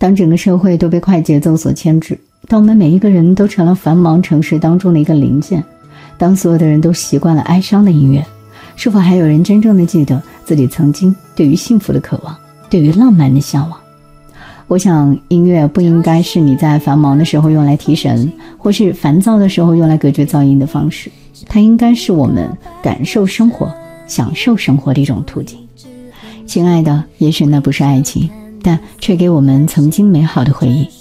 当整个社会都被快节奏所牵制，当我们每一个人都成了繁忙城市当中的一个零件，当所有的人都习惯了哀伤的音乐，是否还有人真正的记得自己曾经对于幸福的渴望，对于浪漫的向往？我想音乐不应该是你在繁忙的时候用来提神，或是烦躁的时候用来隔绝噪音的方式，它应该是我们感受生活、享受生活的一种途径。亲爱的，也许那不是爱情，但却给我们曾经美好的回忆。